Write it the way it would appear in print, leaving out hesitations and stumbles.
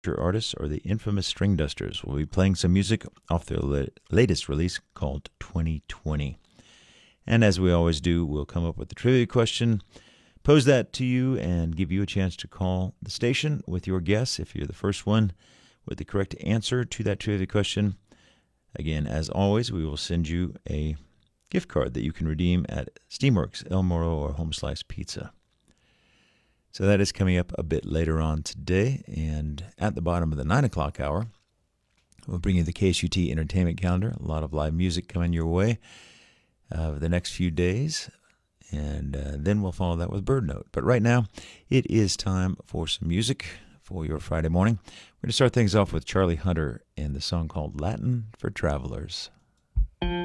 artists are the infamous String Dusters. We'll be playing some music off their latest release called 2020. And as we always do, we'll come up with the trivia question, pose that to you, and give you a chance to call the station with your guess if you're the first one with the correct answer to that trivia question. Again, as always, we will send you a gift card that you can redeem at Steamworks, El Moro, or Home Slice Pizza. So that is coming up a bit later on today, and at the bottom of the 9 o'clock hour, we'll bring you the KSUT entertainment calendar. A lot of live music coming your way the next few days, and then we'll follow that with Bird Note. But right now, it is time for some music for your Friday morning. We're going to start things off with Charlie Hunter and the song called Latin for Travelers.